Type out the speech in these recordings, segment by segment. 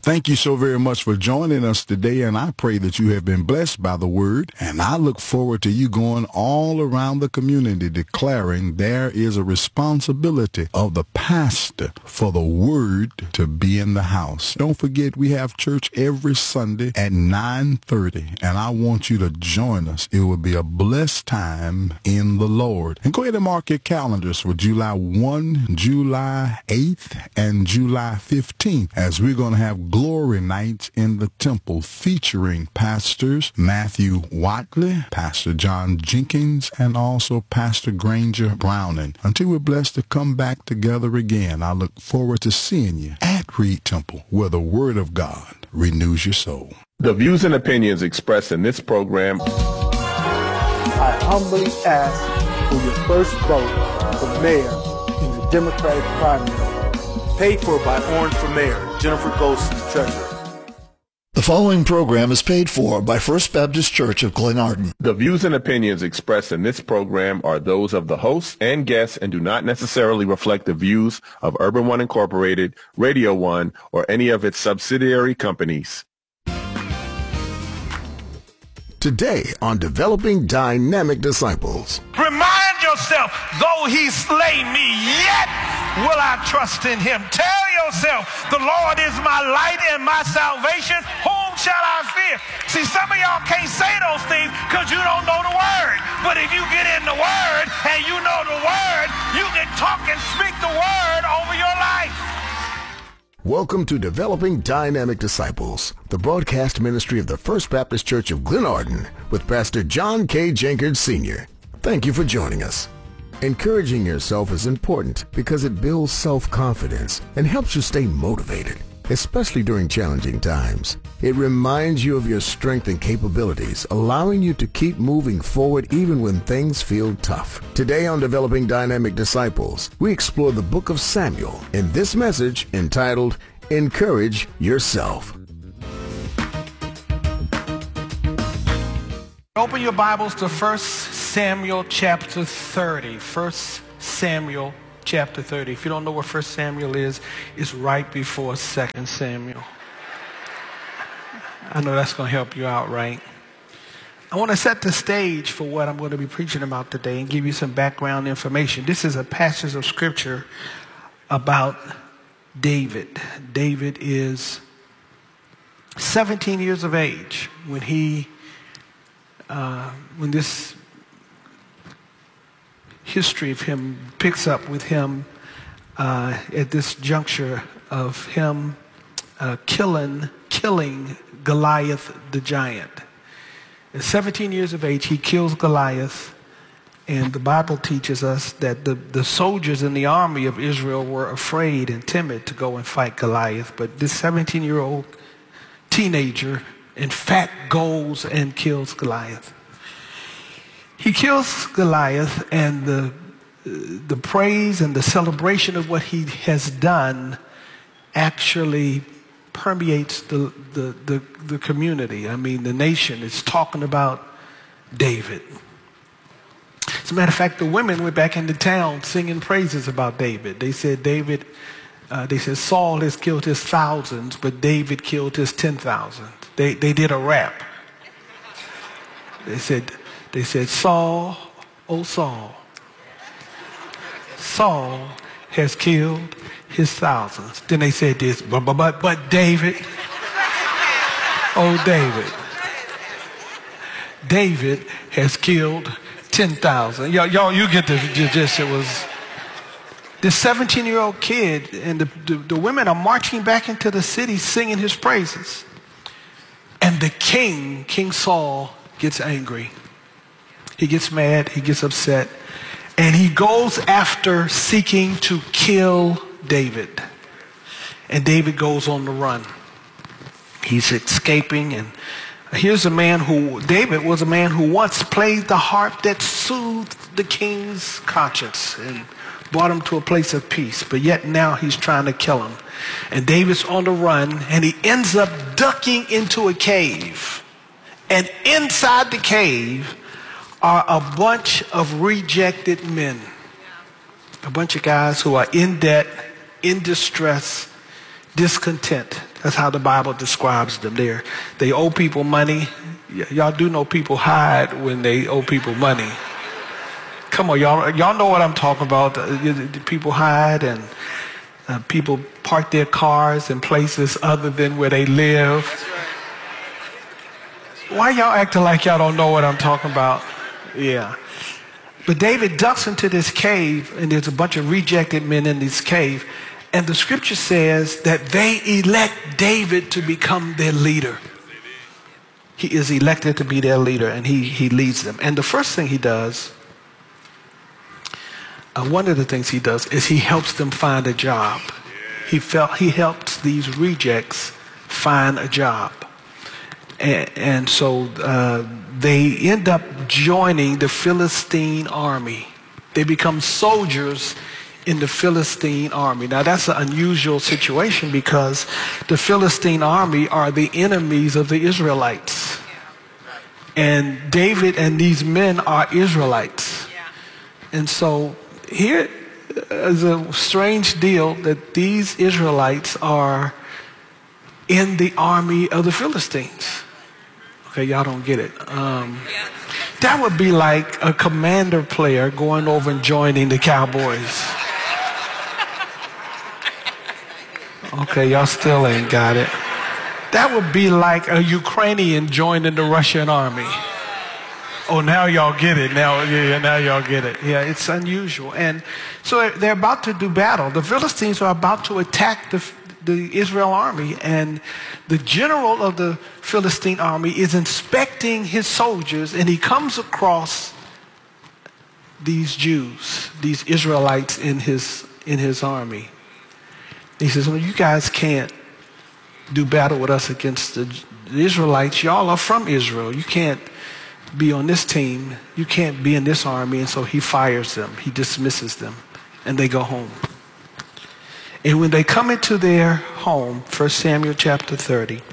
Thank you so very much for joining us today, and I pray that you have been blessed by the word, and I look forward to you going all around the community declaring there is a responsibility of the pastor for the word to be in the house. Don't forget, we have church every Sunday at 9:30, and I want you to join us. It will be a blessed time in the Lord. And go ahead and mark your calendars for July 1, July 8th, and July 15th, as we're going to have Glory Nights in the Temple featuring pastors Matthew Watley, Pastor John Jenkins, and also Pastor Granger Browning. Until we're blessed to come back together again, I look forward to seeing you at Reed Temple, where the Word of God renews your soul. The views and opinions expressed in this program. I humbly ask for your first vote for mayor in the Democratic primary. Paid for by Orange for Mayor, Jennifer Golson, Treasurer. The following program is paid for by First Baptist Church of Glenarden. The views and opinions expressed in this program are those of the hosts and guests and do not necessarily reflect the views of Urban One Incorporated, Radio One, or any of its subsidiary companies. Today on Developing Dynamic Disciples. Remind yourself, though he slay me, yet will I trust in him. Tell yourself, the Lord is my light and my salvation. Whom shall I fear? See, some of y'all can't say those things because you don't know the word. But if you get in the word and you know the word, you can talk and speak the word over your life. Welcome to Developing Dynamic Disciples, the broadcast ministry of the First Baptist Church of Glenarden with Pastor John K. Jenkins Sr. Thank you for joining us. Encouraging yourself is important because it builds self-confidence and helps you stay motivated, especially during challenging times. It reminds you of your strength and capabilities, allowing you to keep moving forward even when things feel tough. Today on Developing Dynamic Disciples, we explore the book of Samuel in this message entitled, Encourage Yourself. Open your Bibles to 1 Samuel chapter 30. 1 Samuel chapter 30. If you don't know where 1 Samuel is, it's right before 2 Samuel. I know that's going to help you out, right? I want to set the stage for what I'm going to be preaching about today and give you some background information. This is a passage of scripture about David. David is 17 years of age when this history of him picks up with him at this juncture of him killing Goliath the giant. At 17 years of age, he kills Goliath, and the Bible teaches us that the soldiers in the army of Israel were afraid and timid to go and fight Goliath, but this 17-year-old teenager, in fact, goes and kills Goliath. He kills Goliath, and the praise and the celebration of what he has done actually permeates the community. I mean, the nation is talking about David. As a matter of fact, the women went back into town singing praises about David. They said Saul has killed his thousands, but David killed his 10,000. They did a rap. They said, Saul, oh Saul, Saul has killed his thousands. Then they said this, but David, oh David has killed 10,000. Y'all, you get the gist. It was this 17-year-old kid, and the women are marching back into the city singing his praises. And the King Saul, gets angry. He gets mad, he gets upset, and he goes after seeking to kill David. And David goes on the run. He's escaping, and here's David was a man who once played the harp that soothed the king's conscience and brought him to a place of peace, but yet now he's trying to kill him. And David's on the run, and he ends up ducking into a cave. And inside the cave are a bunch of rejected men. A bunch of guys who are in debt, in distress, discontent. That's how the Bible describes them. They owe people money. Y'all do know people hide when they owe people money. Come on, y'all know what I'm talking about. People hide, and people park their cars in places other than where they live. Why y'all acting like y'all don't know what I'm talking about? Yeah. But David ducks into this cave, and there's a bunch of rejected men in this cave. And the scripture says that they elect David to become their leader. He is elected to be their leader, and he leads them. And the first thing he does, one of the things he does is he helps them find a job. He helps these rejects find a job. And so they end up joining the Philistine army. They become soldiers in the Philistine army. Now that's an unusual situation because the Philistine army are the enemies of the Israelites. And David and these men are Israelites. And so here is a strange deal that these Israelites are in the army of the Philistines. Okay, y'all don't get it. That would be like a Commander player going over and joining the Cowboys. Okay, y'all still ain't got it. That would be like a Ukrainian joining the Russian army. Oh, now y'all get it. Now y'all get it. Yeah, it's unusual. And so they're about to do battle. The Philistines are about to attack the Israel army, and the general of the Philistine army is inspecting his soldiers, and he comes across these Jews, these Israelites in his army. He says, well, you guys can't do battle with us against the Israelites. Y'all are from Israel. You can't be on this team. You can't be in this army. And so he fires them. He dismisses them, and they go home. And when they come into their home, 1 Samuel chapter 30,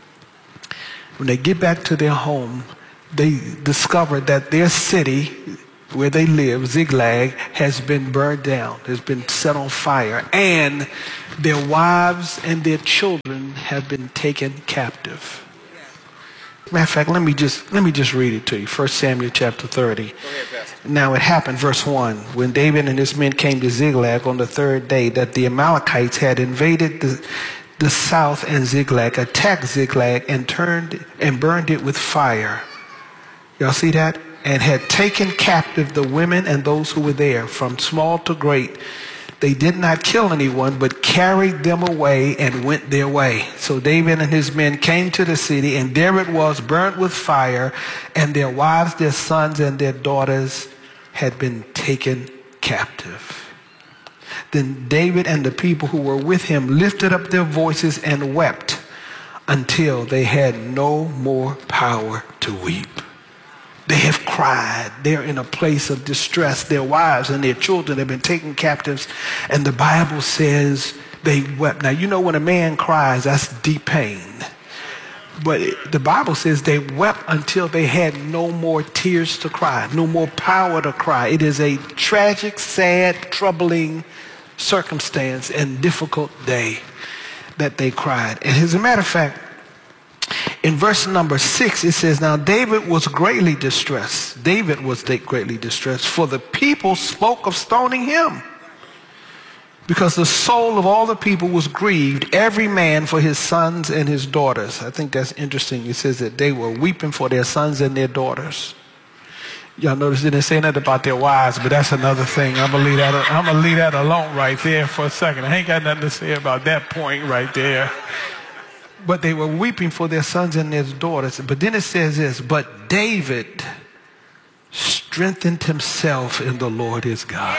when they get back to their home, they discover that their city where they live, Ziklag, has been burned down, has been set on fire, and their wives and their children have been taken captive. Matter of fact, let me just read it to you. 1 Samuel chapter 30. Now it happened, verse 1, when David and his men came to Ziklag on the third day, that the Amalekites had invaded the south, and Ziklag, attacked Ziklag and burned it with fire. Y'all see that? And had taken captive the women and those who were there, from small to great. They did not kill anyone, but carried them away and went their way. So David and his men came to the city, and there it was, burnt with fire, and their wives, their sons, and their daughters had been taken captive. Then David and the people who were with him lifted up their voices and wept until they had no more power to weep. They have cried. They're in a place of distress. Their wives and their children have been taken captives. And the Bible says they wept. Now, you know when a man cries, that's deep pain. But the Bible says they wept until they had no more tears to cry, no more power to cry. It is a tragic, sad, troubling circumstance and difficult day that they cried. And as a matter of fact, in verse number 6, it says, now David was greatly distressed. David was greatly distressed, for the people spoke of stoning him, because the soul of all the people was grieved, every man for his sons and his daughters. I think that's interesting. It says that they were weeping for their sons and their daughters. Y'all notice it didn't say nothing about their wives, but that's another thing. I'm gonna leave that alone right there for a second. I ain't got nothing to say about that point right there. But they were weeping for their sons and their daughters. But then it says this, but David strengthened himself in the Lord his God.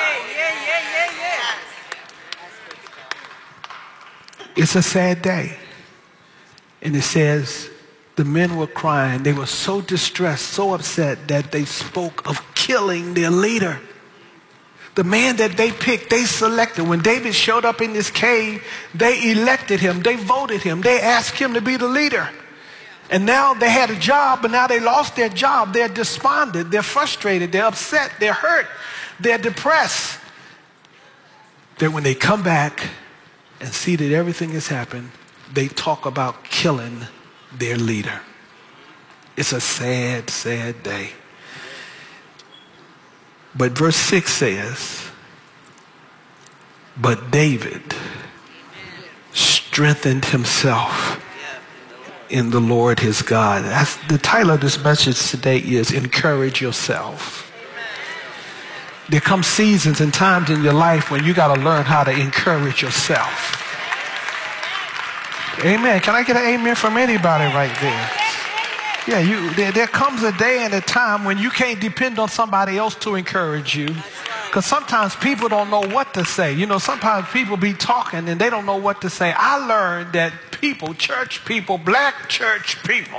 It's a sad day. And it says the men were crying. They were so distressed, so upset that they spoke of killing their leader. The man that they picked, they selected. When David showed up in this cave, they elected him. They voted him. They asked him to be the leader. And now they had a job, but now they lost their job. They're despondent. They're frustrated. They're upset. They're hurt. They're depressed. Then when they come back, and see that everything has happened, they talk about killing their leader. It's a sad, sad day. But verse 6 says, but David strengthened himself in the Lord his God. That's the title of this message today is Encourage Yourself. There come seasons and times in your life when you got to learn how to encourage yourself. Amen. Can I get an amen from anybody right there? Yeah, there comes a day and a time when you can't depend on somebody else to encourage you. Because sometimes people don't know what to say. You know, sometimes people be talking and they don't know what to say. I learned that people, church people, black church people,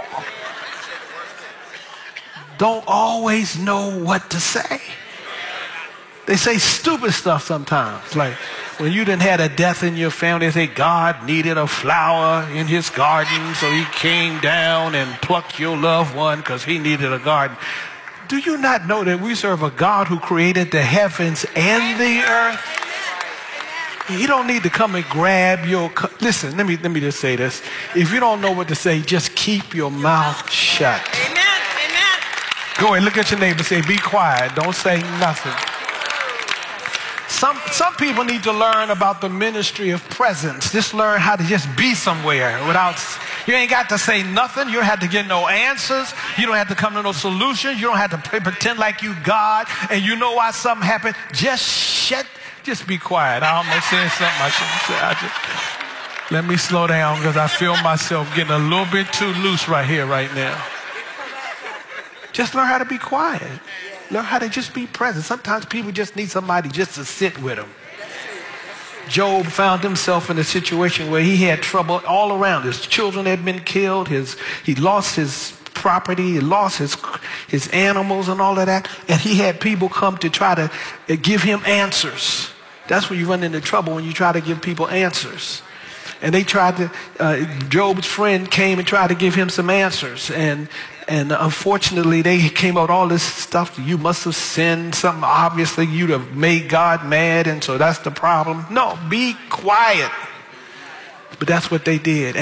don't always know what to say. They say stupid stuff sometimes. Like when you done had a death in your family, they say God needed a flower in his garden, so he came down and plucked your loved one because he needed a garden. Do you not know that we serve a God who created the heavens and the earth? He don't need to come and grab your... Listen, let me just say this. If you don't know what to say, just keep your mouth shut. Amen. Amen. Go ahead, look at your neighbor and say, be quiet. Don't say nothing. Some people need to learn about the ministry of presence. Just learn how to just be somewhere without... You ain't got to say nothing. You don't have to get no answers. You don't have to come to no solutions. You don't have to pretend like you God. And you know why something happened. Just be quiet. I almost said something I shouldn't say. Let me slow down because I feel myself getting a little bit too loose right here, right now. Just learn how to be quiet. Learn how to just be present. Sometimes people just need somebody just to sit with them. Job found himself in a situation where he had trouble all around. His children had been killed. He lost his property. He lost his animals and all of that. And he had people come to try to give him answers. That's when you run into trouble, when you try to give people answers. And they tried to, Job's friend came and tried to give him some answers. And unfortunately, they came out with all this stuff. You must have sinned something. Obviously, you'd have made God mad, and so that's the problem. No, be quiet. But that's what they did.